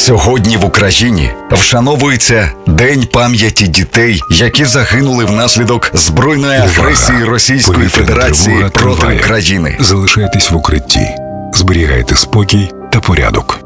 Сьогодні в Україні вшановується День пам'яті дітей, які загинули внаслідок збройної агресії Російської Федерації проти України. Залишайтесь в укритті, зберігайте спокій та порядок.